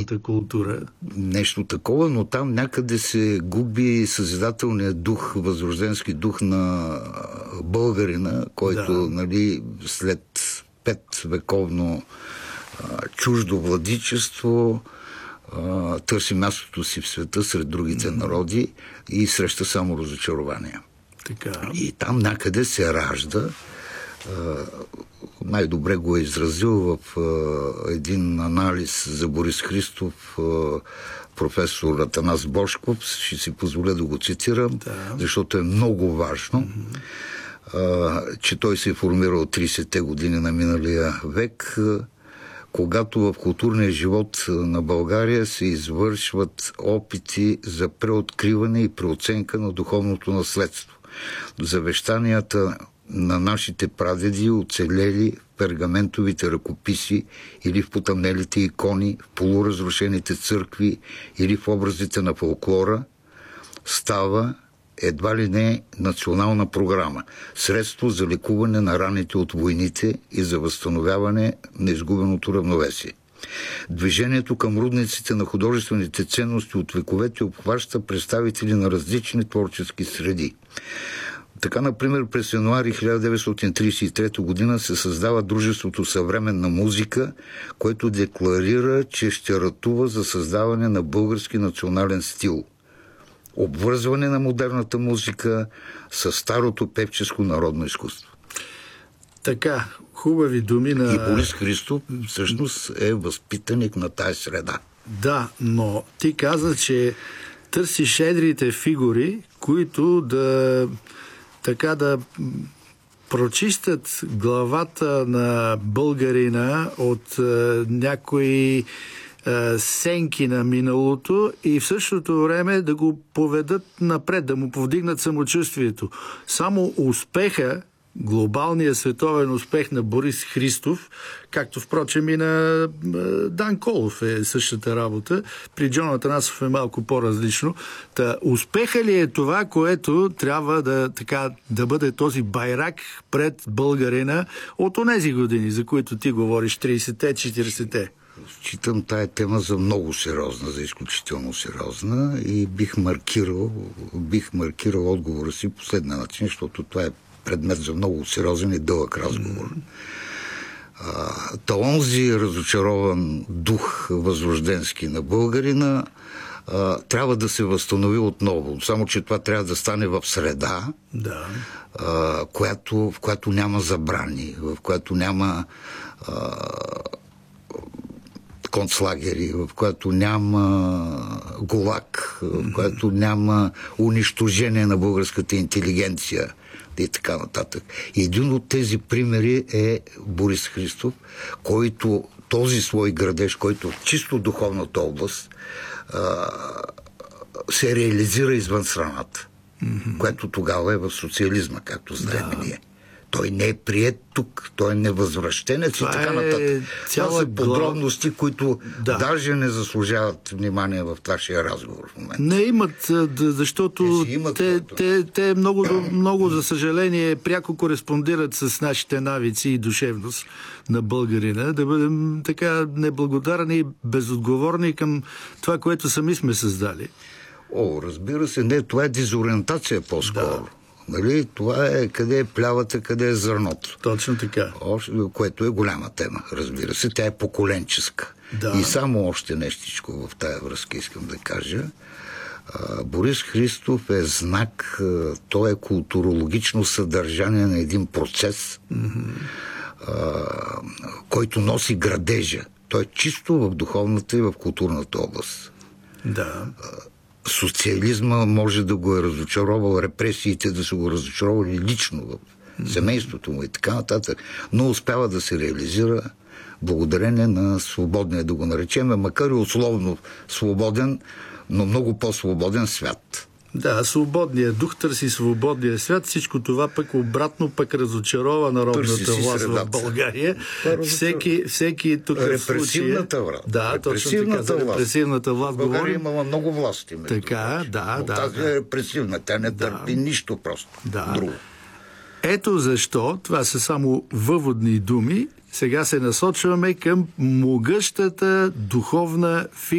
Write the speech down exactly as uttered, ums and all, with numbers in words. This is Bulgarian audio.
народната култура. Нещо такова, но там някъде се губи съзидателният дух, възрожденски дух на българина, който, да, нали, след пет вековно а, чуждо владичество а, търси мястото си в света сред другите mm-hmm. народи и среща само разочарования. Така. И там някъде се ражда, най-добре го е изразил в един анализ за Борис Христов професор Атанас Божков, ще си позволя да го цитирам, да, защото е много важно, mm-hmm. че той се е формирал от тридесетте години на миналия век, когато в културния живот на България се извършват опити за преоткриване и преоценка на духовното наследство. Завещанията на нашите прадеди, оцелели в пергаментовите ръкописи или в потъмнелите икони, в полуразрушените църкви или в образите на фолклора, става едва ли не национална програма, средство за лекуване на раните от войните и за възстановяване на изгубеното равновесие. Движението към рудниците на художествените ценности от вековете обхваща представители на различни творчески среди. Така, например, през януари хиляда деветстотин тридесет и трета година се създава Дружеството съвременна музика, което декларира, че ще ратува за създаване на български национален стил. Обвързване на модерната музика с старото певческо народно изкуство. Така, хубави думи на... И Борис Христов всъщност е възпитаник на тая среда. Да, но ти каза, че търсиш едрите фигури, които да така да прочистят главата на българина от е, някои е, сенки на миналото и в същото време да го поведат напред, да му повдигнат самочувствието. Само успеха, глобалният световен успех на Борис Христов, както впрочем и на Дан Колов е същата работа, при Джон Атанасов е малко по-различно. Та, успеха ли е това, което трябва да, така, да бъде този байрак пред българина от онези години, за които ти говориш, тридесетте, четиридесетте? Считам тая тема за много сериозна, за изключително сериозна и бих маркирал, бих маркирал отговора си последния начин, защото това е предмет за много сериозен и дълъг разговор. Mm-hmm. Та онзи разочарован дух възрожденски на българина а, трябва да се възстанови отново. Само че това трябва да стане в среда, да. а, която, в която няма забрани, в която няма а, концлагери, в която няма ГУЛАГ, в която няма унищожение на българската интелигенция и така нататък. И един от тези примери е Борис Христов, който този свой градеж, който в чисто духовната област а, се реализира извън страната, mm-hmm. което тогава е в социализма, както знаем да. ние. Той не е приет тук, той е невъзвръщенец и така нататък. Това са подробности, които да. даже не заслужават внимание в нашия разговор в момента. Не имат, защото те, имат те, те, те много, много, за съжаление, пряко кореспондират с нашите навици и душевност на българина, да бъдем така неблагодарни и безотговорни към това, което сами сме създали. О, разбира се, не, това е дезориентация по-скоро. Да. Нали? Това е къде е плявата, къде е зърното. Точно така. Което е голяма тема, разбира се. Тя е поколенческа. Да. И само още нещичко в тая връзка искам да кажа. Борис Христов е знак, той е културологично съдържание на един процес, mm-hmm. който носи градежа. Той е чисто в духовната и в културната област. Да. Социализма може да го е разочаровал, репресиите да са го разочаровали лично в семейството му и така нататък, но успява да се реализира благодарение на свободния, да го наречем, макар и условно свободен, но много по-свободен свят. Да, свободният дух търси свободния свят. Всичко това пък обратно пък разочарова народната власт в България. Всеки, всеки тук репресивната власт. Да, репресивната точно така, за репресивната власт. България говорим. Имала много власти. Така, да, да. Тази да. е репресивна. Тя не да. търпи нищо просто. Да. Друго. Ето защо, това са само въводни думи, сега се насочваме към могъщата духовна фигура